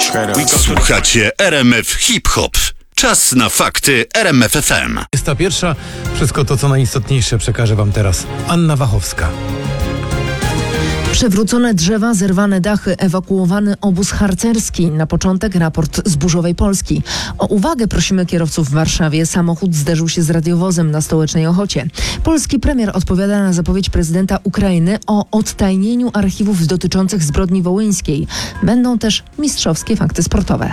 Słuchacie RMF Hip Hop. Czas na fakty RMF FM. 21. Wszystko to, co najistotniejsze, przekaże wam teraz Anna Wachowska. Przewrócone drzewa, zerwane dachy, ewakuowany obóz harcerski. Na początek raport z burzowej Polski. O uwagę prosimy kierowców w Warszawie. Samochód zderzył się z radiowozem na Stołecznej Ochocie. Polski premier odpowiada na zapowiedź prezydenta Ukrainy o odtajnieniu archiwów dotyczących zbrodni wołyńskiej. Będą też mistrzowskie fakty sportowe.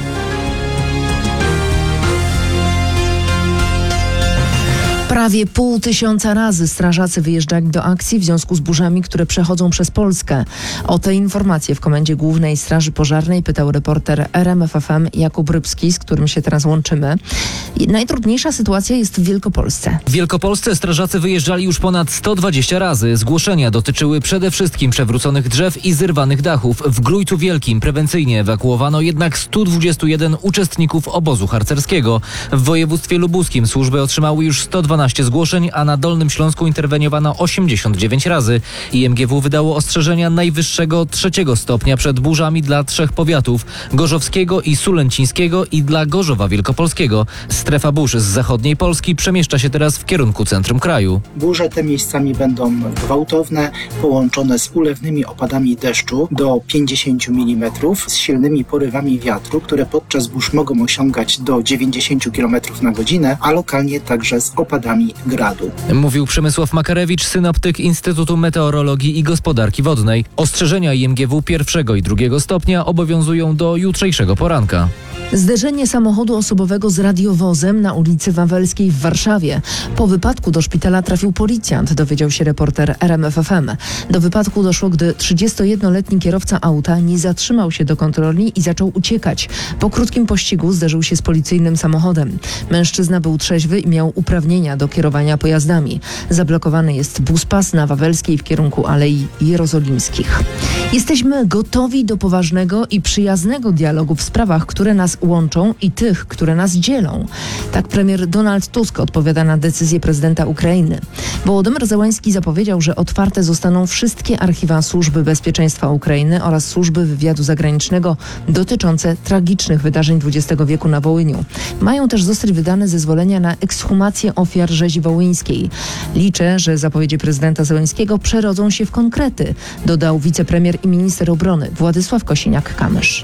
Prawie 500 razy strażacy wyjeżdżali do akcji w związku z burzami, które przechodzą przez Polskę. O te informacje w Komendzie Głównej Straży Pożarnej pytał reporter RMF FM Jakub Rybski, z którym się teraz łączymy. Najtrudniejsza sytuacja jest w Wielkopolsce. W Wielkopolsce strażacy wyjeżdżali już ponad 120 razy. Zgłoszenia dotyczyły przede wszystkim przewróconych drzew i zerwanych dachów. W Glujcu Wielkim prewencyjnie ewakuowano jednak 121 uczestników obozu harcerskiego. W województwie lubuskim służby otrzymały już 112 zgłoszeń, a na Dolnym Śląsku interweniowano 89 razy. IMGW wydało ostrzeżenia najwyższego 3 stopnia przed burzami dla 3 powiatów: gorzowskiego i sulęcińskiego i dla Gorzowa Wielkopolskiego. Strefa burz z zachodniej Polski przemieszcza się teraz w kierunku centrum kraju. Burze te miejscami będą gwałtowne, połączone z ulewnymi opadami deszczu do 50 mm, z silnymi porywami wiatru, które podczas burz mogą osiągać do 90 km na godzinę, a lokalnie także z opadami gradu. Mówił Przemysław Makarewicz, synoptyk Instytutu Meteorologii i Gospodarki Wodnej. Ostrzeżenia IMGW 1 i 2 stopnia obowiązują do jutrzejszego poranka. Zderzenie samochodu osobowego z radiowozem na ulicy Wawelskiej w Warszawie. Po wypadku do szpitala trafił policjant, dowiedział się reporter RMF FM. Do wypadku doszło, gdy 31-letni kierowca auta nie zatrzymał się do kontroli i zaczął uciekać. Po krótkim pościgu zderzył się z policyjnym samochodem. Mężczyzna był trzeźwy i miał uprawnienia do kierowania pojazdami. Zablokowany jest buspas na Wawelskiej w kierunku Alei Jerozolimskich. Jesteśmy gotowi do poważnego i przyjaznego dialogu w sprawach, które nas łączą i tych, które nas dzielą. Tak premier Donald Tusk odpowiada na decyzję prezydenta Ukrainy. Wołodymyr Zełenski zapowiedział, że otwarte zostaną wszystkie archiwa Służby Bezpieczeństwa Ukrainy oraz Służby Wywiadu Zagranicznego dotyczące tragicznych wydarzeń XX wieku na Wołyniu. Mają też zostać wydane zezwolenia na ekshumację ofiar rzezi wołyńskiej. Liczę, że zapowiedzi prezydenta Zełenskiego przerodzą się w konkrety, dodał wicepremier i minister obrony Władysław Kosiniak-Kamysz.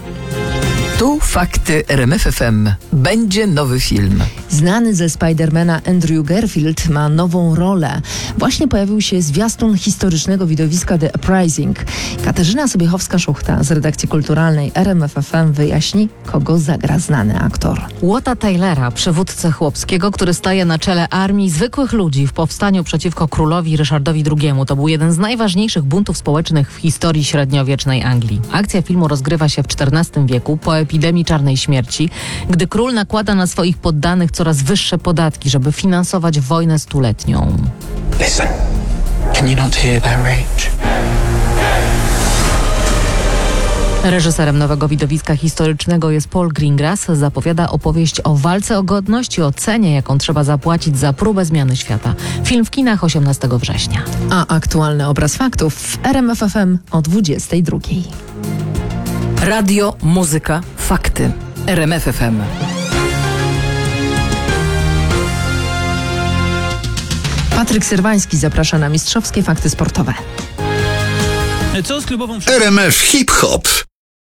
Tu fakty RMF FM. Będzie nowy film. Znany ze Spidermana Andrew Garfield ma nową rolę. Właśnie pojawił się zwiastun historycznego widowiska The Uprising. Katarzyna Sobiechowska-Szuchta z redakcji kulturalnej RMF FM wyjaśni, kogo zagra znany aktor. Wata Taylora, przywódcę chłopskiego, który staje na czele armii zwykłych ludzi w powstaniu przeciwko królowi Ryszardowi II. To był jeden z najważniejszych buntów społecznych w historii średniowiecznej Anglii. Akcja filmu rozgrywa się w XIV wieku po epidemii czarnej śmierci, gdy król nakłada na swoich poddanych coraz wyższe podatki, żeby finansować wojnę stuletnią. Listen, can you not hear their rage? Reżyserem nowego widowiska historycznego jest Paul Greengrass. Zapowiada opowieść o walce o godność i o cenie, jaką trzeba zapłacić za próbę zmiany świata. Film w kinach 18 września. A aktualny obraz faktów w RMF FM o 22:00. Radio, muzyka, fakty. RMF FM. Patryk Syrwański zaprasza na mistrzowskie fakty sportowe. RMF Hip Hop.